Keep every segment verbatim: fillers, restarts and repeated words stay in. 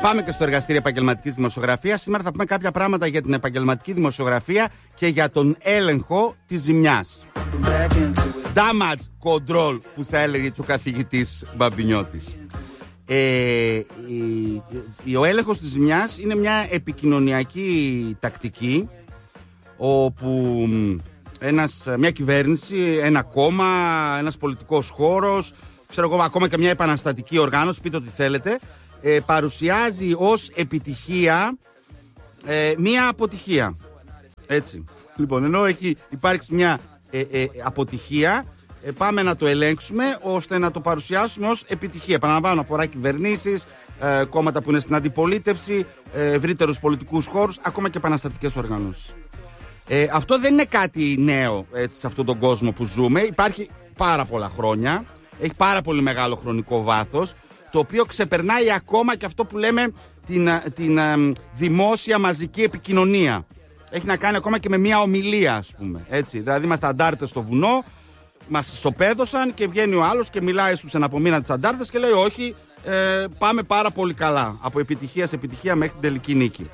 Πάμε και στο εργαστήριο επαγγελματικής δημοσιογραφίας. Σήμερα θα πούμε κάποια πράγματα για την επαγγελματική δημοσιογραφία και για τον έλεγχο της ζημιάς. Damage control, που θα έλεγε και ο καθηγητής Μπαμπινιώτης. Ε, η, ο έλεγχος της ζημιάς είναι μια επικοινωνιακή τακτική όπου ένας, μια κυβέρνηση, ένα κόμμα, ένας πολιτικός χώρος, ξέρω εγώ, ακόμα και μια επαναστατική οργάνωση, πείτε ό,τι θέλετε, ε, παρουσιάζει ως επιτυχία ε, μια αποτυχία. Έτσι. Λοιπόν, ενώ έχει υπάρξει μια ε, ε, αποτυχία, ε, πάμε να το ελέγξουμε ώστε να το παρουσιάσουμε ως επιτυχία. Επαναλαμβάνω, αφορά κυβερνήσεις, ε, κόμματα που είναι στην αντιπολίτευση, ε, ευρύτερους πολιτικούς χώρους, ακόμα και επαναστατικές οργανώσεις. Ε, αυτό δεν είναι κάτι νέο, έτσι, σε αυτόν τον κόσμο που ζούμε. Υπάρχει πάρα πολλά χρόνια, έχει πάρα πολύ μεγάλο χρονικό βάθος, το οποίο ξεπερνάει ακόμα και αυτό που λέμε την, την ε, δημόσια μαζική επικοινωνία. Έχει να κάνει ακόμα και με μια ομιλία, ας πούμε. Έτσι. Δηλαδή, είμαστε αντάρτες στο βουνό, μας ισοπαίδωσαν και βγαίνει ο άλλος και μιλάει στους εναπομείναντες αντάρτες και λέει: όχι, ε, πάμε πάρα πολύ καλά. Από επιτυχία σε επιτυχία μέχρι την τελική νίκη.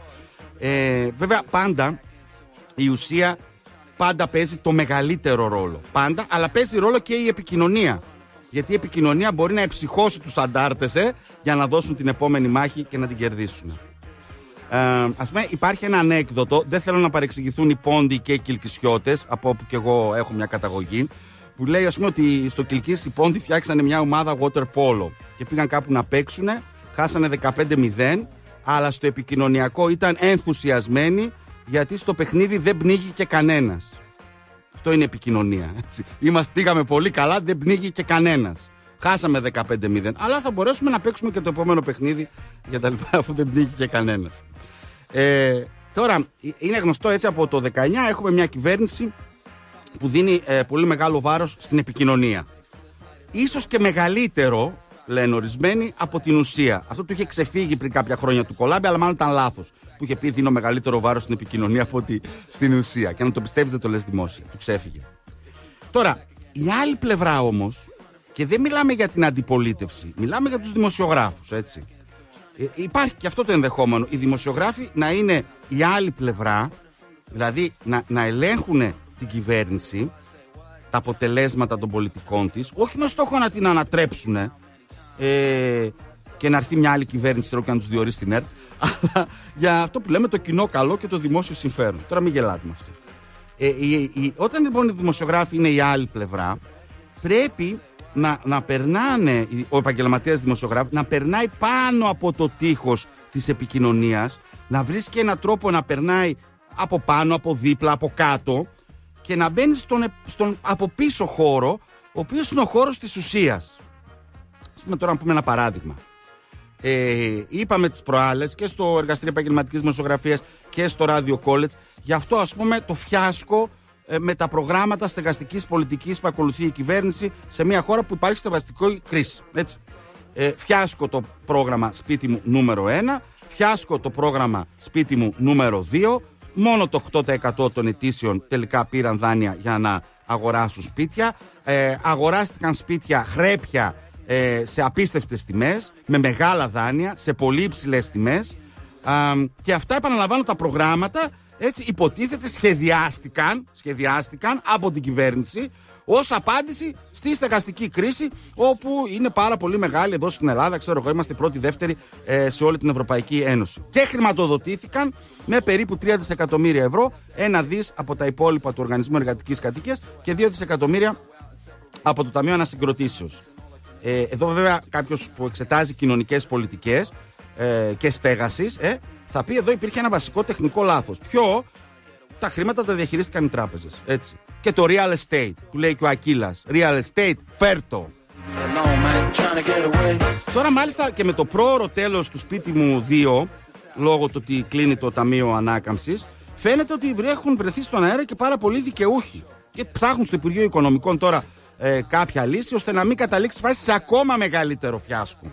Ε, βέβαια, πάντα η ουσία πάντα παίζει το μεγαλύτερο ρόλο. Πάντα, αλλά παίζει ρόλο και η επικοινωνία. Γιατί η επικοινωνία μπορεί να εψυχώσει τους αντάρτες ε, για να δώσουν την επόμενη μάχη και να την κερδίσουν. Ε, ας πούμε, υπάρχει ένα ανέκδοτο, δεν θέλω να παρεξηγηθούν οι πόντοι και οι κιλκισιώτες, από όπου και εγώ έχω μια καταγωγή, που λέει, ας πούμε, ότι στο Κιλκής οι πόντοι φτιάξανε μια ομάδα water polo και πήγαν κάπου να παίξουνε, χάσανε δεκαπέντε μηδέν, αλλά στο επικοινωνιακό ήταν ενθουσιασμένοι γιατί στο παιχνίδι δεν πνίγηκε κανένας. Αυτό είναι επικοινωνία. Έτσι. Είμαστε, πήγαμε πολύ καλά, δεν πνίγηκε κανένας. Χάσαμε δεκαπέντε μηδέν, αλλά θα μπορέσουμε να παίξουμε και το επόμενο παιχνίδι για τα λοιπά, αφού δεν πνίγηκε κανένας. Ε, τώρα, είναι γνωστό, έτσι, από το δεκαεννιά έχουμε μια κυβέρνηση που δίνει ε, πολύ μεγάλο βάρος στην επικοινωνία. Ίσως και μεγαλύτερο, λένε ορισμένοι, από την ουσία. Αυτό του είχε ξεφύγει πριν κάποια χρόνια του Κολάμπη, αλλά μάλλον ήταν λάθος. Που είχε πει: δίνω μεγαλύτερο βάρος στην επικοινωνία από ότι στην ουσία. Και αν το πιστεύεις, δεν το λες δημόσια. Του ξέφυγε. Τώρα, η άλλη πλευρά όμως, και δεν μιλάμε για την αντιπολίτευση, μιλάμε για τους δημοσιογράφους, έτσι. Ε, υπάρχει και αυτό το ενδεχόμενο. Οι δημοσιογράφοι να είναι η άλλη πλευρά, δηλαδή να, να ελέγχουν την κυβέρνηση, τα αποτελέσματα των πολιτικών της, όχι με στόχο να την ανατρέψουν ε, και να έρθει μια άλλη κυβέρνηση, ξέρω, και να τους διορίσει την ΕΡΤ, αλλά για αυτό που λέμε το κοινό καλό και το δημόσιο συμφέρον. Τώρα μην γελάτε με αυτό. Ε, η, η, όταν λοιπόν οι δημοσιογράφοι είναι η άλλη πλευρά, πρέπει να, να περνάνε, ο επαγγελματίας δημοσιογράφος, να περνάει πάνω από το τείχος της επικοινωνίας, να βρίσκει έναν τρόπο να περνάει από πάνω, από δίπλα, από κάτω και να μπαίνει στον, στον από πίσω χώρο, ο οποίος είναι ο χώρος της ουσίας. Ας πούμε τώρα να πούμε ένα παράδειγμα. Ε, είπαμε τις προάλλες και στο εργαστήριο επαγγελματικής δημοσιογραφίας και στο Radio College γι' αυτό, ας πούμε, το φιάσκο ε, με τα προγράμματα στεγαστικής πολιτικής που ακολουθεί η κυβέρνηση σε μια χώρα που υπάρχει στεγαστική κρίση. Έτσι. Ε, φιάσκο το πρόγραμμα σπίτι μου νούμερο ένα, φιάσκο το πρόγραμμα σπίτι μου νούμερο δύο. Μόνο το οκτώ τοις εκατό των αιτήσεων τελικά πήραν δάνεια για να αγοράσουν σπίτια. Ε, αγοράστηκαν σπίτια χρέπια ε, σε απίστευτες τιμές, με μεγάλα δάνεια, σε πολύ υψηλές τιμές. Α, και αυτά, επαναλαμβάνω, τα προγράμματα, έτσι, υποτίθεται σχεδιάστηκαν, σχεδιάστηκαν από την κυβέρνηση ως απάντηση στη στεγαστική κρίση, όπου είναι πάρα πολύ μεγάλη εδώ στην Ελλάδα. Ξέρω εγώ, είμαστε πρώτη, δεύτερη ε, σε όλη την Ευρωπαϊκή Ένωση. Και χρηματοδοτήθηκαν με περίπου τρία δισεκατομμύρια ευρώ, ένα δις από τα υπόλοιπα του Οργανισμού Εργατικής Κατοικίας και δύο δισεκατομμύρια από το Ταμείο Ανασυγκροτήσεως. Ε, εδώ βέβαια κάποιος που εξετάζει κοινωνικές πολιτικές ε, και στέγασης ε, θα πει: εδώ υπήρχε ένα βασικό τεχνικό λάθος. Ποιο? Τα χρήματα τα διαχειρίστηκαν οι τράπεζες. Έτσι. Και το real estate, που λέει και ο Ακύλας. Real estate, φέρτο. Τώρα μάλιστα και με το πρόωρο τέλος του σπίτι μου δύο, λόγω του ότι κλείνει το Ταμείο Ανάκαμψης, φαίνεται ότι έχουν βρεθεί στον αέρα και πάρα πολλοί δικαιούχοι. Και ψάχνουν στο Υπουργείο Οικονομικών τώρα ε, κάποια λύση, ώστε να μην καταλήξει φάση σε ακόμα μεγαλύτερο φιάσκο.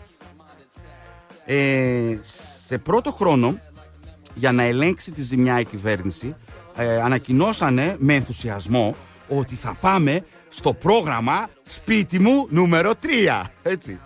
Ε, σε πρώτο χρόνο, για να ελέγξει τη ζημιά η κυβέρνηση, ε, ανακοινώσανε με ενθουσιασμό ότι θα πάμε στο πρόγραμμα σπίτι μου νούμερο τρία. Έτσι.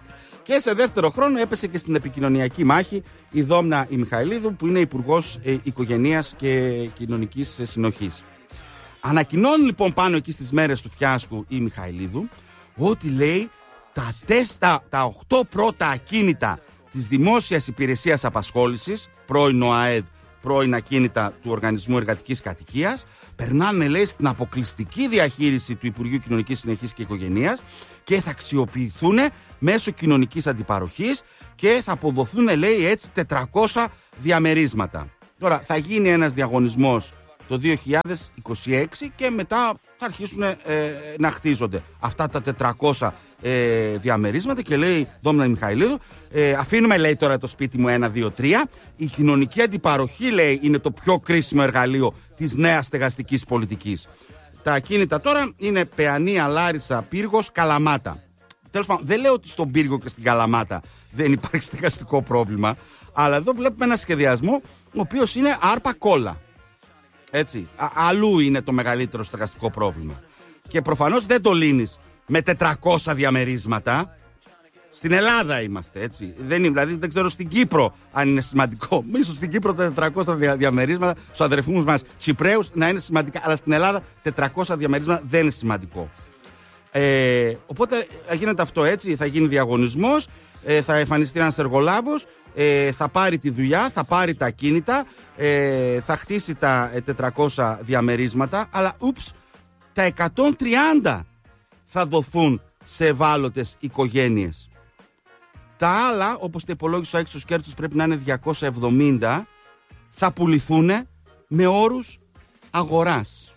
Και σε δεύτερο χρόνο έπεσε και στην επικοινωνιακή μάχη η Δόμνα η Μιχαηλίδου, που είναι Υπουργός ε, Οικογενείας και Κοινωνικής Συνοχής. Ανακοινώνει λοιπόν πάνω εκεί στις μέρες του φιάσκου η Μιχαηλίδου ότι, λέει, τα, τέστα, τα οκτώ πρώτα ακίνητα της Δημόσιας Υπηρεσίας Απασχόλησης, πρώην ΟΑΕΔ, πρώην ακίνητα του Οργανισμού Εργατικής Κατοικίας, περνάνε, λέει, στην αποκλειστική διαχείριση του Υπουργείου Κοινωνικής Συνοχής και Οικογενείας και θα αξιοποιηθούν μέσω κοινωνικής αντιπαροχής και θα αποδοθούν, λέει, έτσι τετρακόσια διαμερίσματα. Τώρα θα γίνει ένας διαγωνισμός το δύο χιλιάδες είκοσι έξι και μετά θα αρχίσουν ε, να χτίζονται αυτά τα τετρακόσια ε, διαμερίσματα και λέει Δόμνα Μιχαηλίδου, ε, αφήνουμε, λέει, τώρα το σπίτι μου ένα, δύο, τρία. Η κοινωνική αντιπαροχή, λέει, είναι το πιο κρίσιμο εργαλείο της νέας στεγαστικής πολιτικής. Τα ακίνητα τώρα είναι Παιανία, Λάρισα, Πύργος, Καλαμάτα. Τέλος πάντων, δεν λέω ότι στον Πύργο και στην Καλαμάτα δεν υπάρχει στεγαστικό πρόβλημα, αλλά εδώ βλέπουμε ένα σχεδιασμό ο οποίος είναι άρπα κόλλα. Έτσι, α, αλλού είναι το μεγαλύτερο στεγαστικό πρόβλημα. Και προφανώς δεν το λύνεις με τετρακόσια διαμερίσματα. Στην Ελλάδα είμαστε, έτσι. Δεν, δηλαδή δεν ξέρω στην Κύπρο αν είναι σημαντικό. Ίσως στην Κύπρο τα τετρακόσια δια, διαμερίσματα στους αδερφούς μας Κυπραίους να είναι σημαντικά. Αλλά στην Ελλάδα τετρακόσια διαμερίσματα δεν είναι σημαντικό. Ε, οπότε γίνεται αυτό, έτσι. Θα γίνει διαγωνισμός, ε, θα εμφανιστεί ένας εργολάβος, ε, θα πάρει τη δουλειά, θα πάρει τα ακίνητα, ε, θα χτίσει τα ε, τετρακόσια διαμερίσματα, αλλά ούψ, τα εκατόν τριάντα θα δοθούν σε ευάλωτες οικογένειες. Τα άλλα, όπως τα υπολόγισε ο έξω κέρδος, πρέπει να είναι διακόσια εβδομήντα, θα πουληθούν με όρους αγοράς.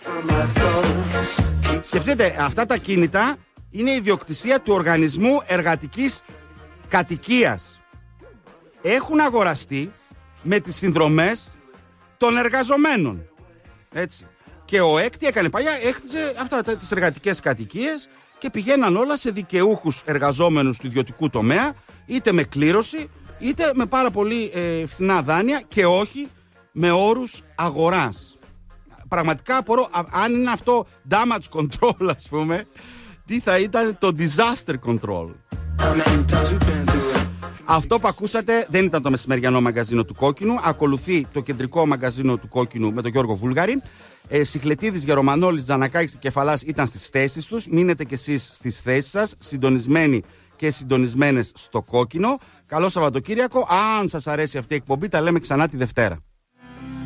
Σκεφτείτε, αυτά τα κίνητα είναι ιδιοκτησία του Οργανισμού Εργατικής Κατοικίας. Έχουν αγοραστεί με τις συνδρομές των εργαζομένων. Έτσι. Και ο ΕΚΤ έκανε παλιά, έχτιζε αυτά τις εργατικές κατοικίες και πηγαίναν όλα σε δικαιούχους εργαζόμενους του ιδιωτικού τομέα, είτε με κλήρωση, είτε με πάρα πολύ ε, φθηνά δάνεια και όχι με όρους αγοράς. Πραγματικά απορώ, αν είναι αυτό damage control, ας πούμε, τι θα ήταν το disaster control. Αυτό που ακούσατε δεν ήταν το μεσημεριανό μαγκαζίνο του Κόκκινου. Ακολουθεί το κεντρικό μαγκαζίνο του Κόκκινου με τον Γιώργο Βούλγαρη. ε, Σιχλετίδης, Γερομανόλης, Τζανακάκης και Κεφαλάς ήταν στις θέσεις τους. Μείνετε κι εσείς στις θέσεις σας, συντονισμένοι και συντονισμένες στο Κόκκινο. Καλό Σαββατοκύριακο. Αν σας αρέσει αυτή η εκπομπή, τα λέμε ξανά τη Δευτέρα.